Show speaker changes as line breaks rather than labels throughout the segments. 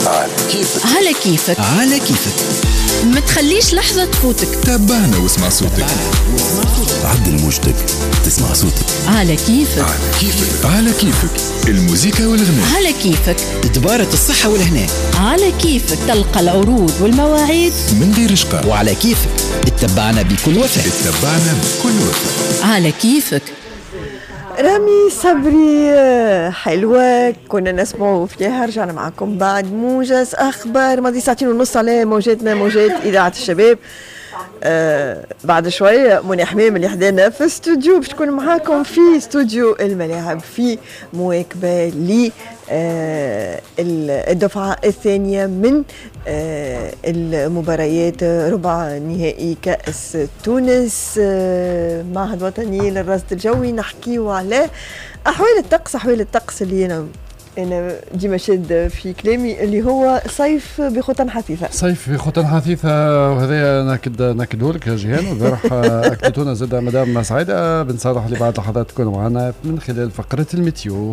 على كيفك.
على كيفك.
على كيفك.
ما تخليش لحظة تفوتك.
تابعنا واسمع صوتك.
عدل موجتك تسمع صوتك.
على كيفك.
على كيفك. على كيفك. الموسيقى والغناء
على كيفك.
تبارك الصحة والهناء.
على كيفك تلقى العروض والمواعيد
من غير إشقاء.
وعلى كيفك اتبعنا بكل وفاء.
اتبعنا بكل وفاء.
على كيفك.
رامي صبري حلوة كنا نسمعوا فيها. رجعنا معكم بعد موجز أخبار ماضي ساعتين ونص على موجاتنا موجات إذاعة الشباب. بعد شوية منى حمام اللي حدانا في استوديو باش تكون معاكم في استوديو الملاعب في مواكبة ل الدفعة الثانية من المباريات ربع نهائي كأس تونس. معهد وطني للرصد الجوي نحكيو على أحوال الطقس اللي أنا ديما شاد في كلامي اللي هو صيف بخطن حثيثة.
صيف بخطن حثيثة، وهذا ناكدوا لك جيهان. والبارح أكدتونا زاد مدام سعيدة بن صالح اللي بعد لحظات تكونوا معنا من خلال فقرة الميتيو.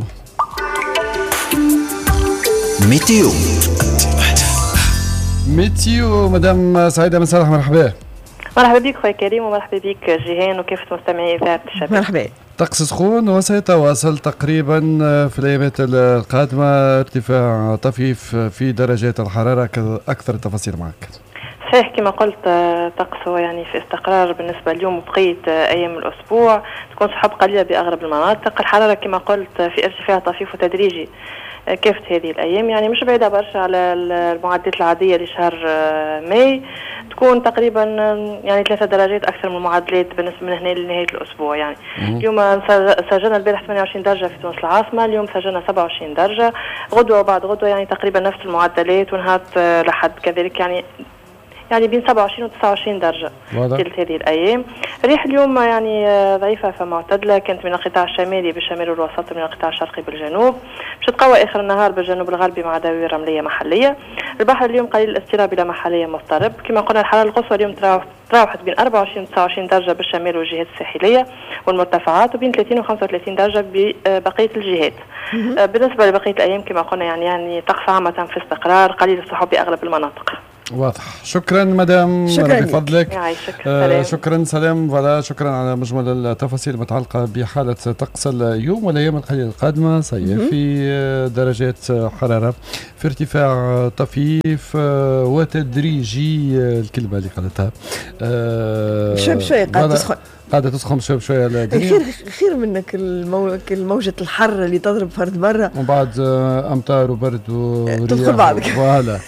ميتيو مدام سعيدة بن صالح، مرحبا.
مرحبا بك خويا كريم ومرحبا بك جيهان وكافة مستمعي إذاعة الشباب.
مرحبا.
طقس سخون وسيتواصل تقريبا في الايامات القادمه، ارتفاع طفيف في درجات الحراره. اكثر التفاصيل معك.
صحيح كما قلت، طقس هو يعني في استقرار بالنسبه اليوم وبقيه ايام الاسبوع، تكون سحب قليله باغلب المناطق. الحراره كما قلت في ارتفاع طفيف وتدريجي كافة هذه الأيام، يعني مش بعيدة برشا على المعدلات العادية لشهر ماي. تكون تقريبا يعني 3 درجات أكثر من المعدلات بالنسبة من هنا لنهاية الأسبوع. يعني اليوم سجلنا البارح 28 درجة في تونس العاصمة، اليوم سجلنا 27 درجة. غدوة وبعد غدوة يعني تقريبا نفس المعدلات، ونهار لحد كذلك يعني بين 27 و 29 درجة تلت هذه الأيام. الريح اليوم يعني ضعيفة فمعتدلة، كانت من القطاع الشمالي بالشمال والوسط ومن القطاع الشرقي بالجنوب، باش تقوى آخر النهار بالجنوب الغربي مع دواوين رملية محلية. البحر اليوم قليل الاضطراب إلى محلية مضطرب. كما قلنا الحرارة القصوى اليوم تراوحت بين 24 و 29 درجة بالشمال والجهات الساحلية والمرتفعات، وبين 30 و 35 درجة ببقية الجهات. بالنسبة لبقية الأيام كما قلنا يعني طقس عامة في استقرار، قليل السحب بأغلب المناطق.
واضح. شكرا مدام،
شكرا
بفضلك.
شكرا
سلام. ولا شكرا على مجمل التفاصيل المتعلقة بحالة طقس اليوم والأيام القليلة القادمة. في درجات حرارة في ارتفاع طفيف وتدريجي، الكلمة اللي قالتها
شوي
قاعدة تسخن شوية.
خير منك الموجة الحر اللي تضرب فرد برا
ومن بعد أمطار وبرد ورياح
تدخل بعضك.
فوالا.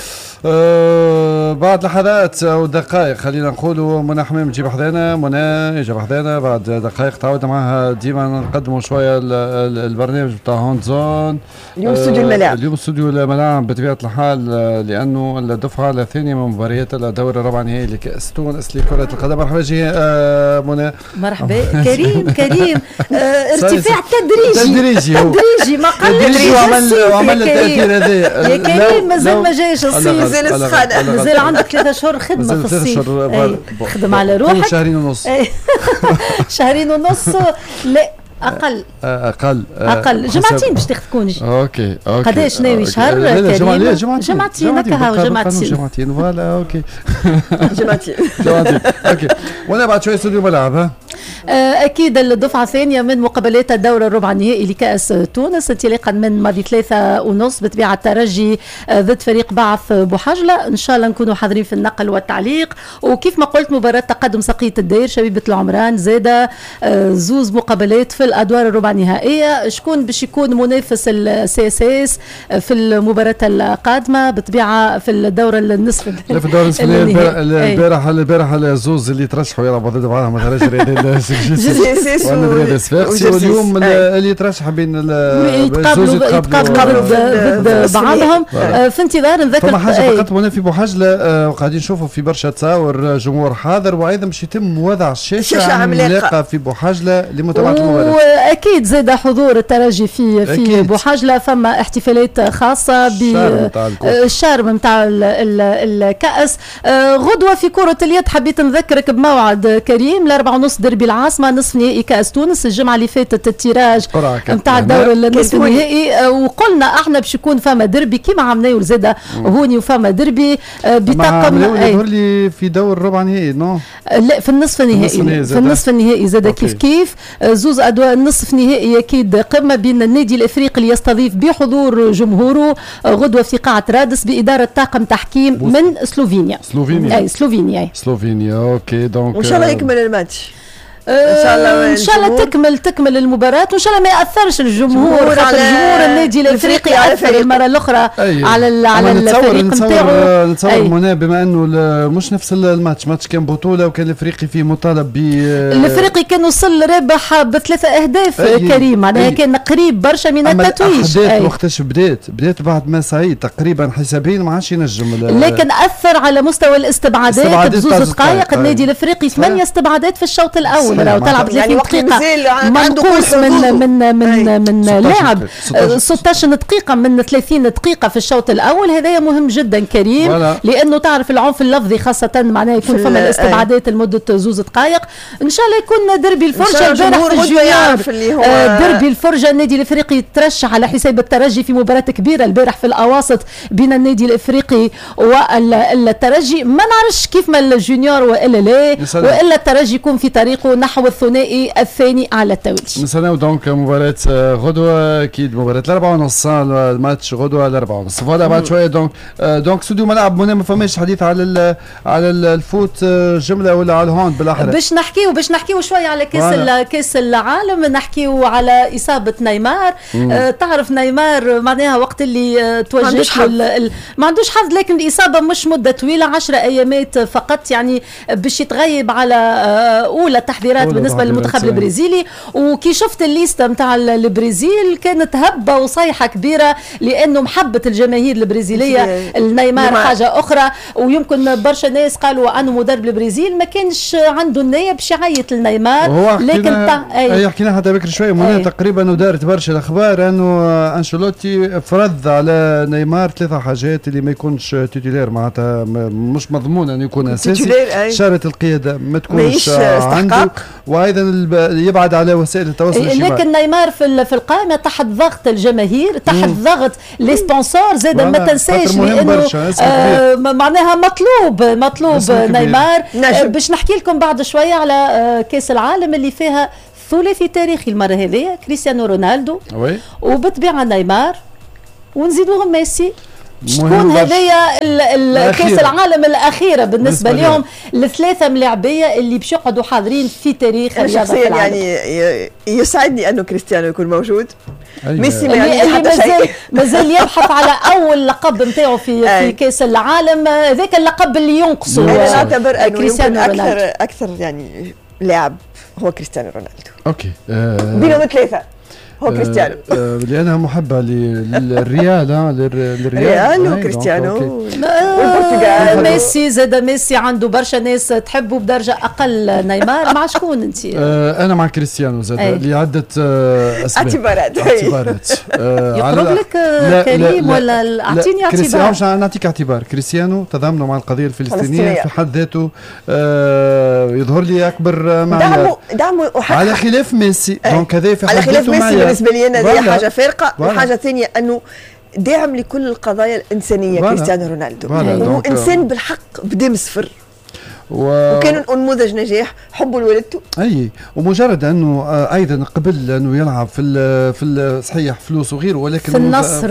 بعد لحظات او دقائق خلينا نقولوا منى حمام تجي بحذانا. منى يجي بحذانا بعد دقائق. تعودنا معها ديما نقدموا شويه البرنامج بتاع هوند زون.
اليوم استوديو الملاعب.
اليوم استوديو الملاعب بطبيعه الحال، لانه الدفعه الثانيه من مباريات الدوري الربع نهائي لكأس تونس لكرة القدم. مرحبا جي منى.
مرحبا كريم. ارتفاع تدريجي ما قل
تدريجي وعمل التأثير هذا.
يا كريم مازال ما جايش الصيف، مازال عندك 3 شهور خدمة في الصيف. خدم على روحك.
شهرين ونص.
شهرين ونص لا اقل جمعتين باش تاخذكوني.
اوكي
قداش ناوي شهر؟ جمعتين
جمعتين فوالا. اوكي
جمعتين
اوكي. وانا بعد شويه استوديو ملعب.
اكيد الدفعه الثانيه من مقابلات الدور الربع النهائي لكأس تونس، انطلاقا من ماضي 3:30 بطبيعه الترجي ضد فريق بعث بوحجله. ان شاء الله نكونوا حاضرين في النقل والتعليق. وكيف ما قلت مباراه تقدم سقية الدير شبيبه العمران، زاده زوز مقابلات في الادوار الربع النهائيه. شكون باش يكون منافس السي اس اس في المباراه القادمه بطبيعه في الدور النصف
في الدور النصف البارح الزوز اللي ترشحوا يلعبوا ضد بعضهم مثلا واليوم اللي يترشح بين
يتقابلوا ضد بعضهم في انتظار. نذكر
فما حاجه فقط هنا في بوحجله وقاعدين نشوفوا في برشا تصاور جمهور حاضر، وايضا باش يتم وضع شاشه عملاقه في بوحجله لمتابعه المباراه.
واكيد زاد حضور الترجي في بوحجله، فما احتفالات خاصه بالشهر نتاع الكاس. غدوه في كره اليد حبيت نذكرك بموعد كريم، 4:30 دربي العاصمه، نصف نهائي كاس تونس. الجمعه اللي فاتت التيراج نتاع الدور النصف النهائي، وقلنا احنا باش يكون فما دربي كيما عملناه زاده هوني، وفما دربي بطاقم
يظهر لي في دور ربع نهائي نو؟
لا في النصف النهائي، في النصف النهائي زاد كيف زوز ادوار. النصف النهائي اكيد قمه بين النادي الافريقي اللي يستضيف بحضور جمهوره غدوه في قاعه رادس باداره طاقم تحكيم من سلوفينيا.
سلوفينيا اوكي. دونك
وان شاء الله يكمل الماتش
ان شاء الله تكمل المباراه، وان شاء الله ما ياثرش الجمهور، خاطر جمهور النادي الافريقي اثر المره الاخرى على الفريق نتاعو.
نتصور منى بما انه مش نفس الماتش كان بطوله، وكان الافريقي فيه مطالب ب
الافريقي كان وصل رابح ب3 أهداف كريم، معناها كان قريب برشا من التتويج.
وقتاش بدات بعد ما سعيد تقريبا حسابين ما عادش ينجم،
لكن اثر على مستوى الاستبعادات بزوز دقائق. النادي الافريقي 8 استبعادات في الشوط الاول، لو تلعب 30 دقيقة منقوص من لاعب 16 دقيقة من 30 دقيقة في الشوط الأول. هذا مهم جدا كريم، لأنه تعرف العنف اللفظي خاصة معناه يكون فما الاستبعادات لمدة زوز دقائق. إن شاء الله يكون دربي الفرجة البارح في الجولة، دربي الفرجة. النادي الإفريقي ترشح على حساب الترجي في مباراة كبيرة البارح في الأواسط بين النادي الإفريقي والترجي. ما نعرفش كيف ما الجونيور وإلا لا، وإلا الترجي يكون في طريقه نحو الثنائي الثاني على التوالي.
نستناو دونك مباراة غدوة، اكيد مباراة 4:30 الماتش غدوة 4:30. فوالا بعد شوية دونك استوديو ملعب منى ما فماش حديث على الفوت جملة ولا على الهاند بالاحرى.
باش نحكيو شوية على كاس العالم، نحكيو على إصابة نيمار. تعرف نيمار معناها وقت اللي توجهت ما عندوش حظ، لكن الإصابة مش مدة طويلة، 10 أيامات فقط، يعني باش يتغيب على أولى تحضيرات بالنسبه للمنتخب البرازيلي. وكي شفت الليسته نتاع البرازيل كانت هبه وصيحه كبيره، لانه محبه الجماهير البرازيليه النيمار حاجه اخرى. ويمكن برشا ناس قالوا انه مدرب البرازيل ما كانش عنده النيه باش يعيط للنيمار، لكن
حكينا حتى بكري شويه منى تقريبا، ودارت برشا الاخبار انه انشيلوتي فرض على نيمار 3 حاجات اللي ما يكونش تيتولير، معناتها مش مضمون انه يكون اساسي، شارة القياده ما تكونش عنده، وايضا يبعد على وسائل التواصل الاجتماعي.
لكن نيمار في القائمه تحت ضغط الجماهير، تحت ضغط لي سبونسور زاد، ما تنساش لانه معناها مطلوب نيمار. باش نحكي لكم بعد شويه على كاس العالم اللي فيها ثلاثي تاريخي المره هذه، كريستيانو رونالدو وبالطبيعه نيمار ونزيدوهم ميسي. شكون هذيا كاس العالم الاخيره بالنسبه لهم الثلاثه ملاعبيه اللي باش يقعدوا حاضرين في تاريخ الرياضه في العالم.
يعني يسعدني انه كريستيانو يكون موجود. ميسي اللي
مازال يبحث على اول لقب نتاعو في كاس العالم، ذاك اللقب اللي ينقصه.
انا نعتبر انه يمكن اكثر يعني لاعب هو كريستيانو رونالدو.
اوكي
بينهم 3 هو كريستيانو.
لأنها محبة للريال،
للريال وكريستيانو والبرتغال.
ميسي زاد ميسي عنده برشا ناس تحبه بدرجة أقل. نيمار مع شكون أنت؟
أنا مع كريستيانو زاد لعدة
اعتبارات.
يقرب لك كريم ولا أعطيني اعتبار؟
نعطيك اعتبار. كريستيانو تضامنه مع القضية الفلسطينية في حد ذاته يظهر لي أكبر معيار
دعمه
على خلاف ميسي. دونك هذا في حد ذاته
بالنسبه لي انا دي حاجه فارقه. وحاجه ثانيه انه داعم لكل القضايا الانسانيه. كريستيانو رونالدو هو انسان بالحق بدم صفر، وكان نموذج نجاح، حبه لولدته.
اي ومجرد انه ايضا قبل انه يلعب في صحيح فلوس وغيره، ولكن
في النصر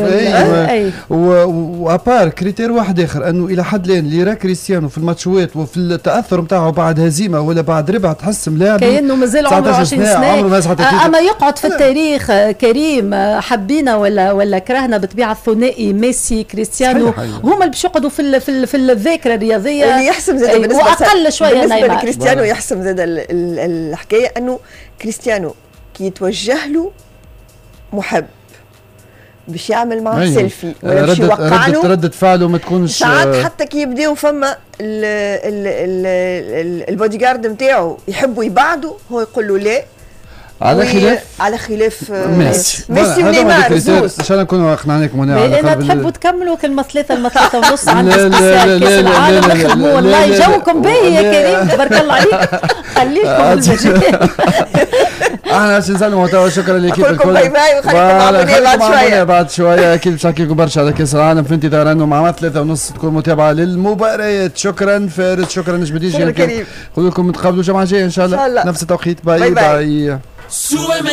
وابار كريتير واحد اخر، انه الى حد الان اللي راه كريستيانو في الماتشات وفي التاثر نتاعه بعد هزيمه ولا بعد ربع تحس ملاعب
كانه مازال عمره 20 سنه. اما يقعد في التاريخ كريم، حبينا ولا كرهنا بالطبيعه الثنائي ميسي كريستيانو هما اللي باش يقعدوا في الذاكره الرياضيه.
اللي يحسم زاد بالنسبه
أقل شوية
بالنسبة لكريستيانو يحسم زاد الحكاية أنه كريستيانو كي يتوجه له محب باش يعمل معه سيلفي ولا باش يوقع له،
ردة فعله ما تكونش
ساعات حتى كي يبداو فما البودي جارد نتاعو يحبوا يبعدوا، هو يقول له لا على خلاف
ميسي
ونيمار زوز.
ان شاء الله نكونوا اقنعناكم هنا.
انا تحبوا تكملوا كلمه 3 ونص عن سبيسيال كاس العالم نخدموا والله جوكم باهي يا كريم تبارك الله عليك خليكم بالمجال.
احنا باش نسلموا توا شكرا لكيف
الكل باي باي وخليكم معنا
بعد شويه اكيد باش نحكيكم برشا على كاس العالم في انتظار انه مع 3 ونص تكون متابعه للمباريات. شكرا فارس شكرا نجم ديجي.
شكرا كريم.
نقول لكم نتقابلوا الجمعه الجايه ان شاء الله نفس التوقيت. باي باي.